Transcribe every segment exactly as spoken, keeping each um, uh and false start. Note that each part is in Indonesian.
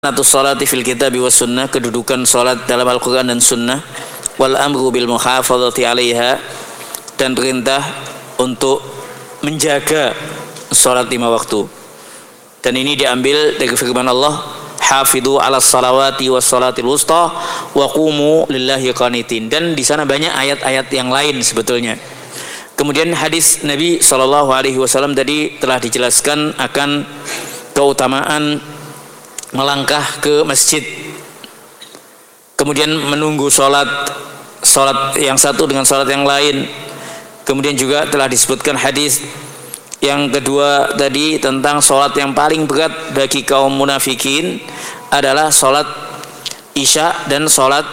Natus salati fil kitabi was sunnah, kedudukan salat dalam Al-Quran dan sunnah, wal amru bil muhafadzati 'alaiha, dan perintah untuk menjaga salat lima waktu. Dan ini diambil dari firman Allah, hafidhu 'alas salawati was salatil wusta wa qumu lillahi qanitin. Dan di sana banyak ayat-ayat yang lain sebetulnya. Kemudian hadis Nabi sallallahu alaihi wasallam tadi telah dijelaskan akan keutamaan melangkah ke masjid, kemudian menunggu sholat sholat yang satu dengan sholat yang lain. Kemudian juga telah disebutkan hadis yang kedua tadi tentang sholat yang paling berat bagi kaum munafikin adalah sholat isya dan sholat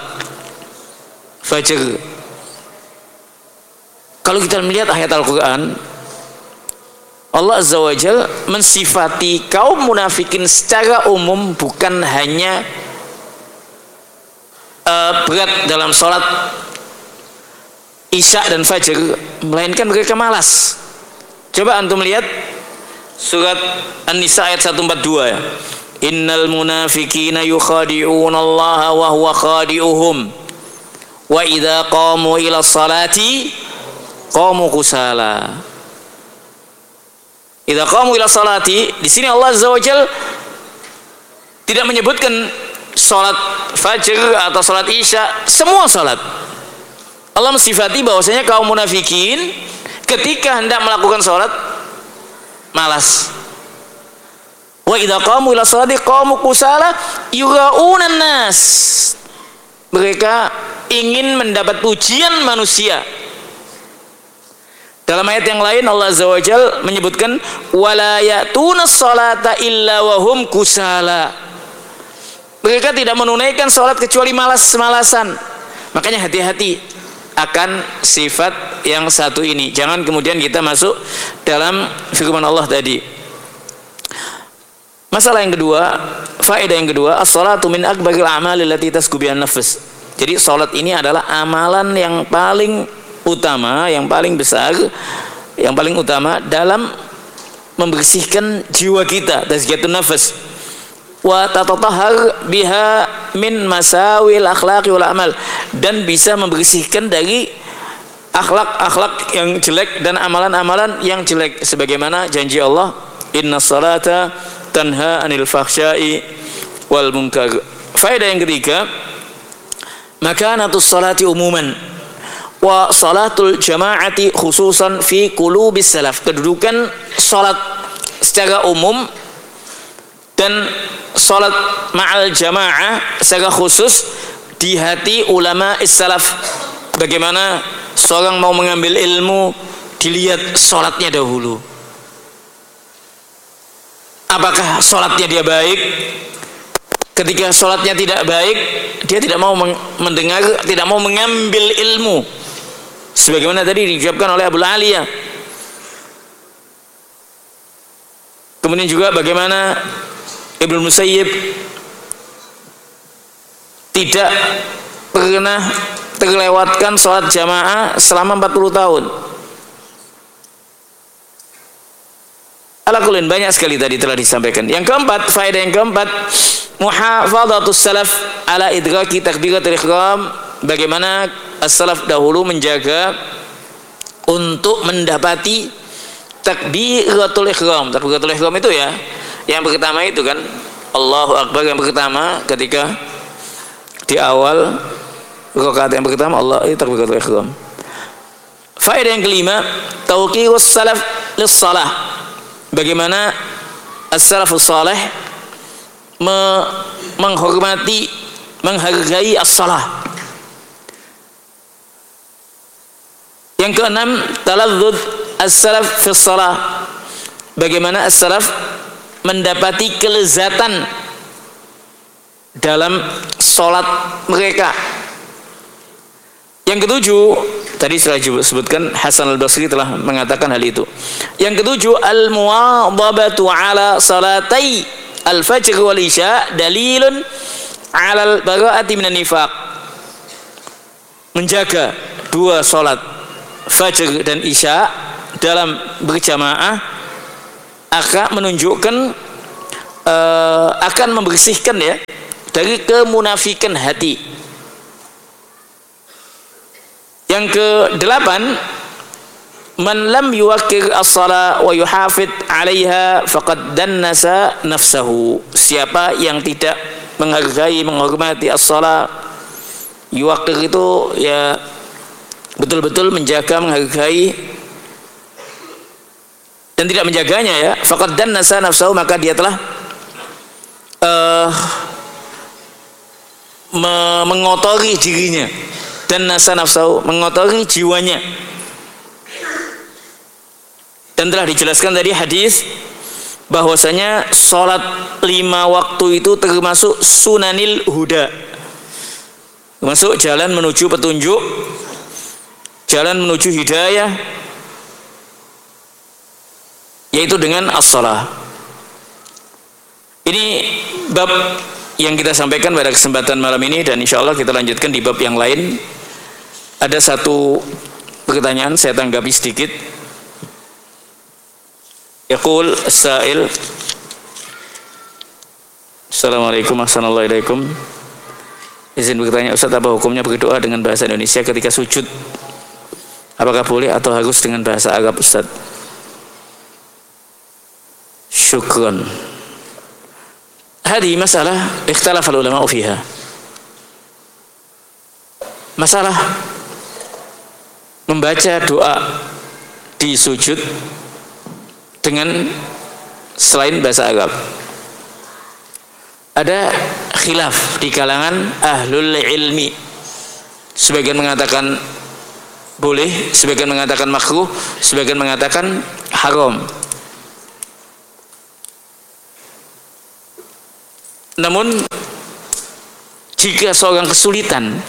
fajr. Kalau kita melihat ayat Al-Quran, Allah Azza wa Jal mensifati kaum munafikin secara umum, bukan hanya uh, berat dalam sholat isya dan fajr, melainkan mereka malas. Coba antum lihat surat An-Nisa ayat seratus empat puluh dua ya. Innal munafikina yukhadi'una Allah wa huwa khadi'uhum wa idza qamu ila salati qamu kusala. Idza qamu ila salati, di sini Allah Azza wa Jalla tidak menyebutkan salat fajr atau salat isya, semua salat. Allah mensifati bahwasanya kaum munafikin ketika hendak melakukan salat malas. Wa idza qamu ila salati qamu kusala yura'unan nas. Mereka ingin mendapat pujian manusia. Dalam ayat yang lain Allah Azza wa Jal menyebutkan wala ya'tunas salata illa wahum kusala. Mereka tidak menunaikan salat kecuali malas-malasan. Makanya hati-hati akan sifat yang satu ini. Jangan kemudian kita masuk dalam firman Allah tadi. Masalah yang kedua, faedah yang kedua, as-salatu min akbaril a'mali allati tasku bihan nafs. Jadi salat ini adalah amalan yang paling utama, yang paling besar, yang paling utama dalam membersihkan jiwa kita, tazkiyatun nafas, wa tatatahhar biha min masawil akhlaqi wal amal, dan bisa membersihkan dari akhlak-akhlak yang jelek dan amalan-amalan yang jelek, sebagaimana janji Allah, innas salata tanha anil fahsya'i wal munkar. Faedah yang ketiga, makanatus salati umuman wa salatul jama'ati khususan fi qulubis salaf, kedudukan salat secara umum dan salat ma'al jama'ah secara khusus di hati ulama is-salaf. Bagaimana seorang mau mengambil ilmu, dilihat salatnya dahulu, apakah salatnya dia baik. Ketika salatnya tidak baik, dia tidak mau mendengar, tidak mau mengambil ilmu, sebagaimana tadi diucapkan oleh Abu Aliyah. Kemudian juga bagaimana Ibnu Musayyib tidak pernah terlewatkan sholat jamaah selama empat puluh tahun. Alakulin, banyak sekali tadi telah disampaikan. Yang keempat, faedah yang keempat, muhafadhatus salaf ala idraki takbiratul ihram. Bagaimana as-salaf dahulu menjaga untuk mendapati takbiratul ihram. Takbiratul ihram itu ya, yang pertama itu kan Allahu Akbar, yang pertama ketika di awal rakaat yang pertama Allah itu takbiratul ihram. Faedah yang kelima, tauqirus salaf lis-shalah. Bagaimana as-salafus salih me menghormati, menghargai as-salah. Yang keenam, taladzud as-salaf fi shalah. Bagaimana as-salaf mendapati kelezatan dalam salat mereka. Yang ketujuh, tadi saya sebutkan Hasan al-Basri telah mengatakan hal itu. Yang ketujuh, al-muwadhabatu ala salatai al-fajr wal isya dalilun ala al-bara'ati minan nifaq. Menjaga dua salat fajr dan isya dalam berjamaah akan menunjukkan uh, akan membersihkan ya dari kemunafikan hati. Yang kedelapan, man lam yuwaqqir as-shalah wa yuhafid 'alaiha faqad dannasa nafsahu. Siapa yang tidak menghargai, menghormati as-shalah, yuwaqqir itu ya betul-betul menjaga, menghargai dan tidak menjaganya ya, faqad dannasa nafsahu, maka dia telah uh, me mengotori dirinya. Dannasa nafsahu, mengotori jiwanya. Dan telah dijelaskan tadi hadis bahwasanya sholat lima waktu itu termasuk sunanil huda, termasuk jalan menuju petunjuk, jalan menuju hidayah, yaitu dengan as-shalah. Ini bab yang kita sampaikan pada kesempatan malam ini, dan insya Allah kita lanjutkan di bab yang lain. Ada satu pertanyaan, saya tanggapi sedikit. Yaqul as-sa'il, Assalamualaikum warahmatullahi wabarakatuh. Izin bertanya Ustaz, apa hukumnya berdoa dengan bahasa Indonesia ketika sujud? Apakah boleh atau harus dengan bahasa Arab Ustaz? Syukran. Hadi masalah ikhtalafa ulama fiha. Masalah membaca doa di sujud dengan selain bahasa Arab, ada khilaf di kalangan ahlul ilmi. Sebagian mengatakan boleh, sebagian mengatakan makruh, sebagian mengatakan haram. Namun jika seorang kesulitan,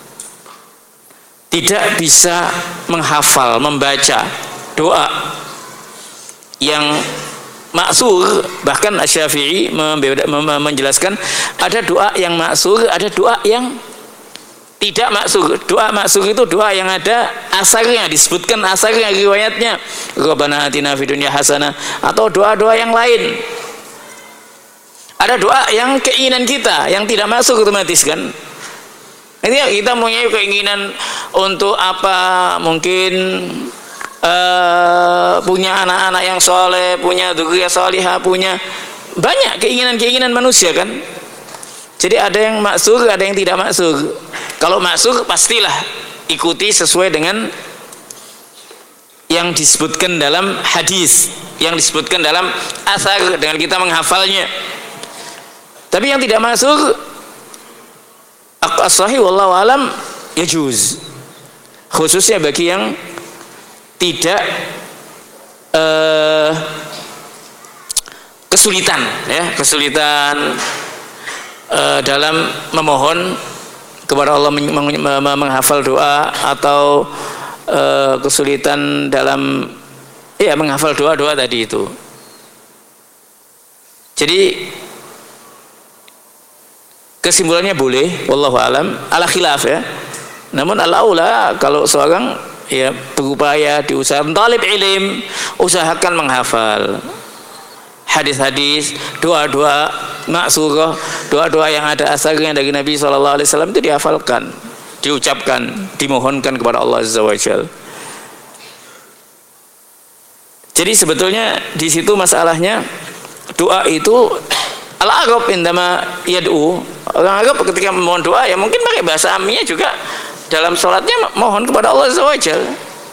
tidak bisa menghafal, membaca doa yang maksur, bahkan Asy-Syafi'i menjelaskan ada doa yang maksur, ada doa yang tidak maksur. Doa maksur itu doa yang ada asarnya, disebutkan asarnya, riwayatnya, Rabbana atina fid dunya hasanah, atau doa-doa yang lain. Ada doa yang keinginan kita yang tidak masuk otomatis kan. Ini kita punya keinginan untuk apa, mungkin uh, punya anak-anak yang soleh, punya dzurriyyah salihah, punya banyak keinginan-keinginan manusia kan. Jadi ada yang maksur, ada yang tidak maksur. Kalau maksur pastilah ikuti sesuai dengan yang disebutkan dalam hadis, yang disebutkan dalam asar, dengan kita menghafalnya. Tapi yang tidak masuk, as-sahih wallahu alam, yajuz, khususnya bagi yang tidak uh, kesulitan ya, kesulitan uh, dalam memohon kepada Allah, meng meng menghafal doa, atau uh, kesulitan dalam ya menghafal doa-doa tadi itu. Jadi kesimpulannya boleh, wallahu alam, ala khilaf ya. Namun al-aula kalau seorang ya berupaya, diusahakan, talib ilim, usahakan menghafal hadis-hadis, doa-doa maksurah, doa-doa yang ada asarnya dari Nabi shallallahu alaihi wasallam itu dihafalkan, diucapkan, dimohonkan kepada Allah azza wa jalla. Jadi sebetulnya di situ masalahnya, doa itu al-Arab indama yad'u, orang Arab ketika memohon doa ya mungkin pakai bahasa amminya juga dalam sholatnya mohon kepada Allah azza wa jalla.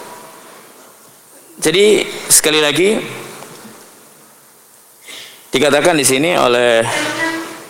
Jadi sekali lagi dikatakan di sini oleh